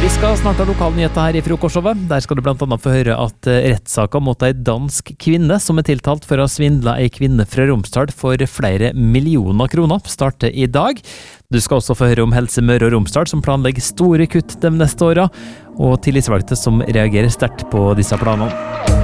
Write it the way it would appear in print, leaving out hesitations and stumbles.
Vi skal snart ha lokalnyheter her i Frokostshowet. Der skal du blant annet få høre at rettssaken mot en dansk kvinne som er tiltalt for å ha svindlet en kvinne fra Romsdal for flere millioner kroner starter i dag. Du skal også få høre om Helse Møre og Romsdal som planlegger store kutt de neste årene, og tillitsvalgte som reagerer sterkt på disse planene.